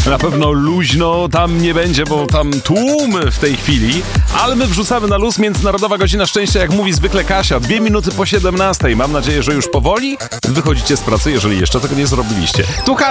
Na pewno luźno tam nie będzie, bo tam tłum w tej chwili, ale my wrzucamy na luz. Międzynarodowa godzina szczęścia, jak mówi zwykle Kasia, 2 minuty po 17. Mam nadzieję, że już powoli wychodzicie z pracy, jeżeli jeszcze tego nie zrobiliście. Tu